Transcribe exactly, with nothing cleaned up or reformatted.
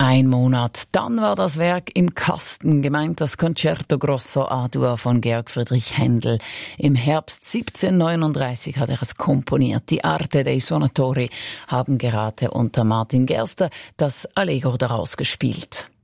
Ein Monat, dann war das Werk im Kasten, gemeint das Concerto Grosso A-Dur von Georg Friedrich Händel. Im Herbst siebzehnhundertneununddreißig hat er es komponiert. Die Arte dei Suonatori haben gerade unter Martin Gerster das Allegro daraus gespielt.